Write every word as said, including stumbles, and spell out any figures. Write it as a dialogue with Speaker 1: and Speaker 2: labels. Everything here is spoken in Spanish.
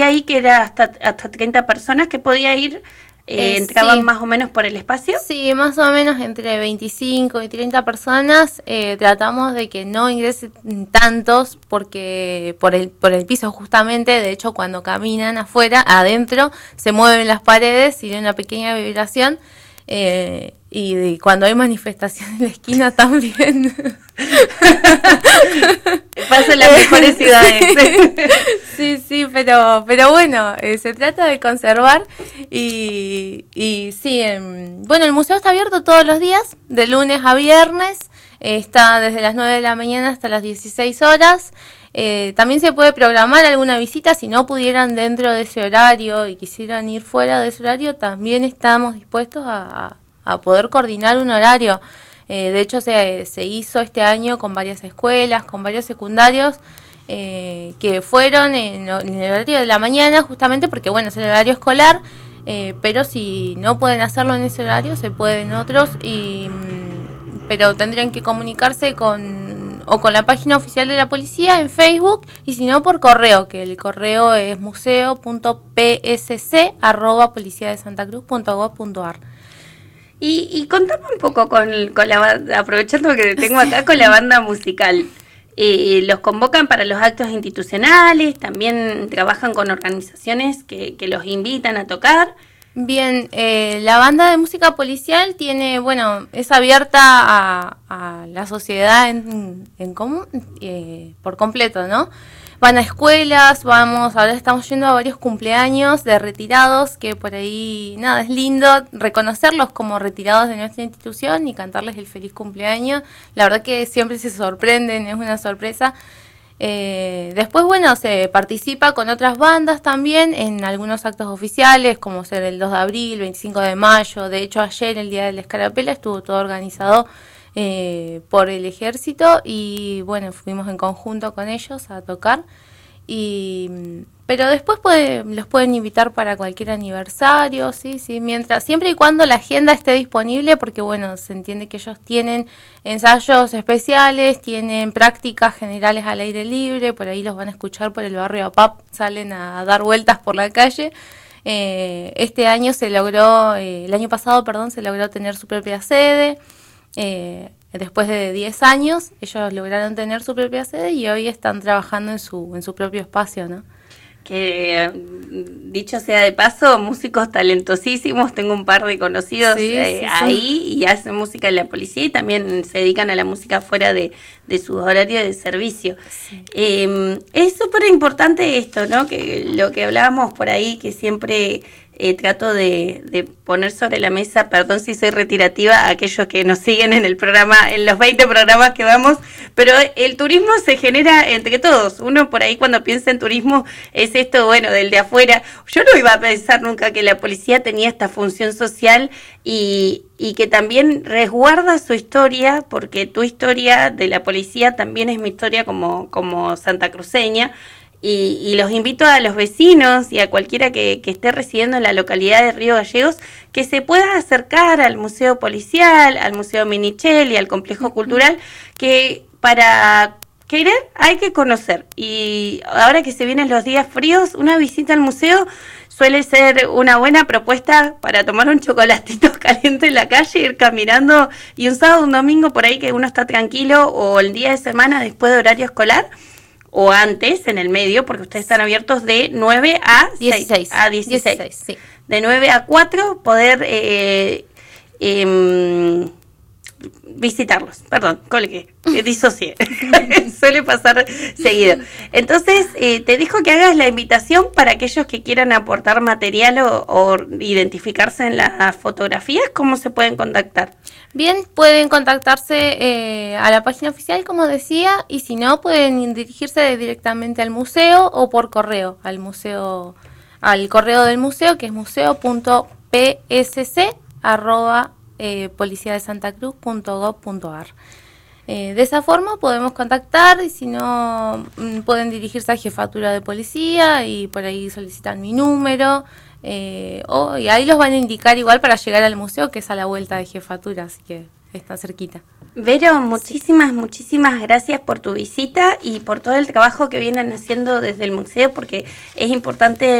Speaker 1: ahí que era hasta, hasta treinta personas que podía ir, eh, eh, entraban sí. más o menos por el espacio.
Speaker 2: Sí, más o menos entre veinticinco y treinta personas. Eh, tratamos de que no ingresen tantos porque por el por el piso justamente, de hecho cuando caminan afuera, adentro se mueven las paredes y hay una pequeña vibración. Eh, y, y cuando hay manifestación en la esquina también
Speaker 1: pasan las mejores ciudades.
Speaker 2: Sí, sí, pero pero bueno, eh, se trata de conservar y, y sí, eh, bueno, el museo está abierto todos los días, de lunes a viernes, eh, está desde las nueve de la mañana hasta las dieciséis horas. Eh, también se puede programar alguna visita si no pudieran dentro de ese horario y quisieran ir fuera de ese horario, también estamos dispuestos a, a poder coordinar un horario. Eh, de hecho se, se hizo este año con varias escuelas, con varios secundarios eh, que fueron en, en el horario de la mañana justamente porque bueno, es el horario escolar, eh, pero si no pueden hacerlo en ese horario se puede en otros, y, pero tendrían que comunicarse con o con la página oficial de la policía en Facebook, y si no por correo, que el correo es museo punto p s c arroba policía de santa cruz punto gov punto a r.
Speaker 1: Y, y contame un poco con, con la banda, aprovechando que tengo acá con la banda musical. Eh, ¿Los convocan para los actos institucionales? ¿También trabajan con organizaciones que, que los invitan a tocar?
Speaker 2: Bien, eh, la banda de música policial tiene, bueno, es abierta a, a la sociedad en, en común, eh, por completo, ¿no? Van a escuelas, vamos, ahora estamos yendo a varios cumpleaños de retirados, que por ahí, nada, es lindo reconocerlos como retirados de nuestra institución y cantarles el feliz cumpleaños. La verdad que siempre se sorprenden, es una sorpresa. Eh, después, bueno, se participa con otras bandas también en algunos actos oficiales, como ser el dos de abril, veinticinco de mayo. De hecho, ayer, el Día de la Escarapela, estuvo todo organizado eh, por el ejército y, bueno, fuimos en conjunto con ellos a tocar. Y pero después puede, los pueden invitar para cualquier aniversario, sí, sí, mientras, siempre y cuando la agenda esté disponible, porque bueno, se entiende que ellos tienen ensayos especiales, tienen prácticas generales al aire libre, por ahí los van a escuchar por el barrio APAP, salen a dar vueltas por la calle. Eh, este año se logró, eh, el año pasado, perdón, se logró tener su propia sede. Eh, Después de diez años, ellos lograron tener su propia sede y hoy están trabajando en su en su propio espacio, ¿no?
Speaker 1: Que, dicho sea de paso, músicos talentosísimos, tengo un par de conocidos sí, eh, sí, ahí sí. Y hacen música en la policía y también se dedican a la música fuera de, de su horario de servicio. Sí. Eh, es súper importante esto, ¿no? Que lo que hablábamos por ahí, que siempre... Eh, trato de, de poner sobre la mesa, perdón si soy retirativa a aquellos que nos siguen en el programa, en los veinte programas que vamos, pero el turismo se genera entre todos. Uno por ahí cuando piensa en turismo es esto, bueno, del de afuera. Yo no iba a pensar nunca que la policía tenía esta función social y, y que también resguarda su historia, porque tu historia de la policía también es mi historia como, como santacruceña. Y, y los invito a los vecinos y a cualquiera que, que esté residiendo en la localidad de Río Gallegos que se pueda acercar al Museo Policial, al Museo Minichelli, al Complejo uh-huh. Cultural, que para querer hay que conocer. Y ahora que se vienen los días fríos, una visita al museo suele ser una buena propuesta para tomar un chocolatito caliente en la calle, ir caminando, y un sábado, un domingo por ahí que uno está tranquilo, o el día de semana después de horario escolar, o antes, en el medio, porque ustedes están abiertos de nueve a
Speaker 2: dieciséis.
Speaker 1: A dieciséis.
Speaker 2: dieciséis, sí.
Speaker 1: De nueve a cuatro, poder eh, eh, visitarlos. Perdón, colgué, eh, disocié. Suele pasar seguido. Entonces, eh, te dejo que hagas la invitación para aquellos que quieran aportar material o, o identificarse en las fotografías. ¿Cómo se pueden contactar?
Speaker 2: Bien, pueden contactarse eh, a la página oficial, como decía, y si no, pueden dirigirse directamente al museo o por correo, al museo, al correo del museo, que es museo punto p s c arroba policía de santa cruz punto gov punto a r. Eh, de esa forma podemos contactar, y si no, pueden dirigirse a Jefatura de Policía y por ahí solicitan mi número. Eh, oh, y ahí los van a indicar igual para llegar al museo, que es a la vuelta de Jefatura, así que está cerquita.
Speaker 1: Vero, muchísimas, muchísimas gracias por tu visita y por todo el trabajo que vienen haciendo desde el museo, porque es importante